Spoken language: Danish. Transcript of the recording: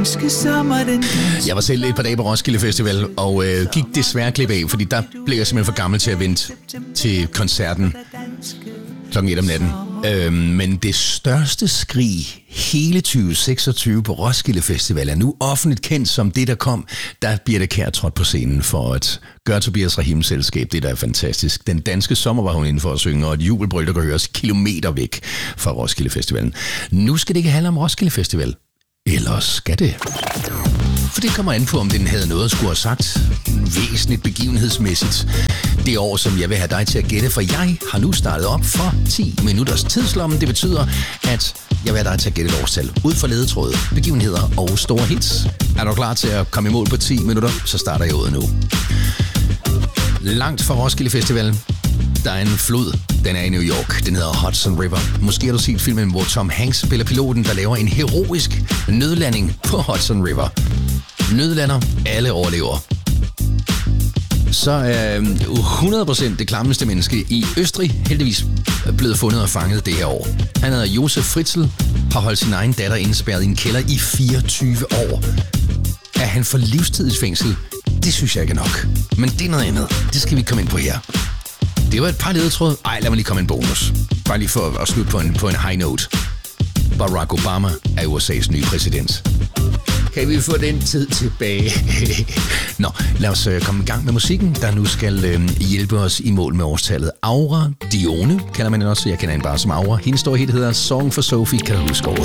danske sommer, den danske... Jeg var selv et par dage på Roskilde Festival, og gik desværre glip af, fordi der blev jeg simpelthen for gammel til at vente til koncerten klokken 1 om natten. Men det største skrig hele 2026 på Roskilde Festival er nu offentligt kendt som det, der kom. Der bliver det Kjær trådt på scenen for at gøre Tobias Rahims selskab. Det der er fantastisk. Den danske sommer var hun inde for at synge, og et jubelbrøl, der kan høres kilometer væk fra Roskilde Festivalen. Nu skal det ikke handle om Roskilde Festival. Eller skal det? For det kommer an på, om den havde noget at skulle have sagt væsentligt begivenhedsmæssigt. Det år, som jeg vil have dig til at gætte, for jeg har nu startet op for 10 minutters tidslomme. Det betyder, at jeg vil have dig til at gætte et årstal ud fra ledetråde, begivenheder og store hits. Er du klar til at komme i mål på 10 minutter, så starter jeg ud nu. Langt fra Roskilde Festival. Der er en flod. Den er i New York. Den hedder Hudson River. Måske har du set filmen, hvor Tom Hanks spiller piloten, der laver en heroisk nødlanding på Hudson River. Nødlander. Alle overlever. Så er 100% det klammeste menneske i Østrig heldigvis blevet fundet og fanget det her år. Han hedder Josef Fritzl, har holdt sin egen datter indespærret i en kælder i 24 år. Er han for livstidigt fængsel? Det synes jeg ikke er nok. Men det er noget andet. Det skal vi komme ind på her. Det var et par ledetråd. Ej, lad mig lige komme en bonus. Bare lige for at slutte på en high note. Barack Obama er USA's nye præsident. Kan vi få den tid tilbage? Nå, lad os komme i gang med musikken, der nu skal hjælpe os i mål med årstallet. Aura Dione kalder man den også, jeg kender hende bare som Aura. Hendes store hit hedder Song for Sophie, kan du huske året.